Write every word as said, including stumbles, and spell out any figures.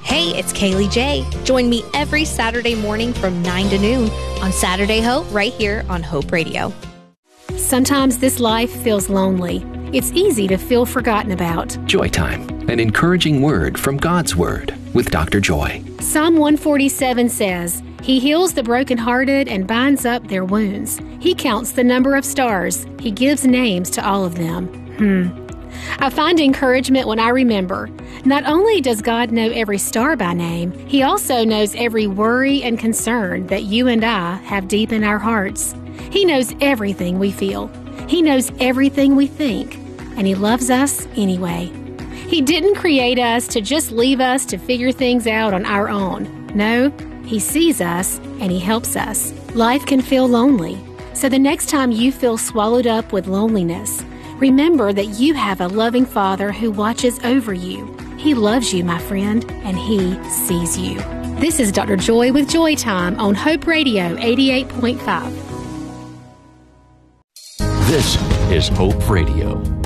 Hey, it's Kaylee J. Join me every Saturday morning from nine to noon on Saturday Hope right here on Hope Radio. Sometimes this life feels lonely. It's easy to feel forgotten about. Joy Time, an encouraging word from God's Word with Doctor Joy. Psalm one forty-seven says, He heals the brokenhearted and binds up their wounds. He counts the number of stars. He gives names to all of them. Hmm. I find encouragement when I remember, not only does God know every star by name, He also knows every worry and concern that you and I have deep in our hearts. He knows everything we feel. He knows everything we think, and He loves us anyway. He didn't create us to just leave us to figure things out on our own. No, He sees us and He helps us. Life can feel lonely, so the next time you feel swallowed up with loneliness, remember that you have a loving Father who watches over you. He loves you, my friend, and He sees you. This is Doctor Joy with Joy Time on Hope Radio eighty-eight point five. This is Hope Radio.